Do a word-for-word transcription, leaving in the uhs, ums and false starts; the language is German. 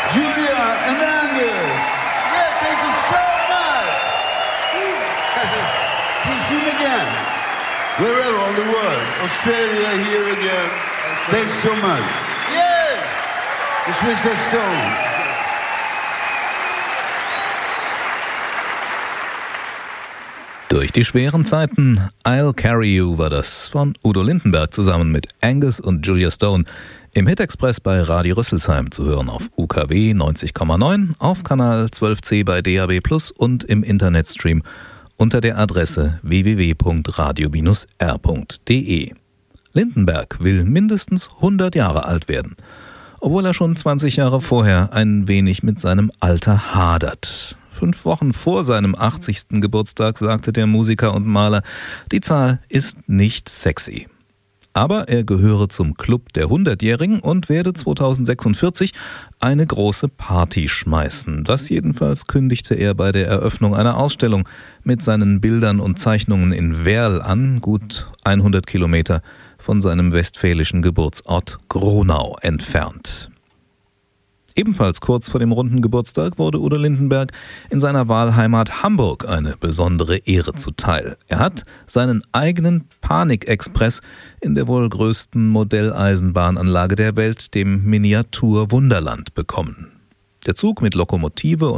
Julia and Angus. Yeah, thank you so much. See you soon again. Wherever on the world. Australia, here again. Thanks so much. Yeah. Geschwister Stone. Durch die schweren Zeiten, I'll Carry You war das von Udo Lindenberg zusammen mit Angus und Julia Stone im Hit-Express bei Radio Rüsselsheim zu hören auf U K W neunzig Komma neun, auf Kanal zwölf C bei D A B plus und im Internetstream unter der Adresse w w w punkt radio bindestrich r punkt d e. Lindenberg will mindestens hundert Jahre alt werden, obwohl er schon zwanzig Jahre vorher ein wenig mit seinem Alter hadert. Fünf Wochen vor seinem achtzigsten Geburtstag sagte der Musiker und Maler, die Zahl ist nicht sexy. Aber er gehöre zum Club der Hundertjährigen und werde zweitausendsechsundvierzig eine große Party schmeißen. Das jedenfalls kündigte er bei der Eröffnung einer Ausstellung mit seinen Bildern und Zeichnungen in Werl an, gut hundert Kilometer von seinem westfälischen Geburtsort Gronau entfernt. Ebenfalls kurz vor dem runden Geburtstag wurde Udo Lindenberg in seiner Wahlheimat Hamburg eine besondere Ehre zuteil. Er hat seinen eigenen Panik-Express in der wohl größten Modelleisenbahnanlage der Welt, dem Miniatur-Wunderland, bekommen. Der Zug mit Lokomotive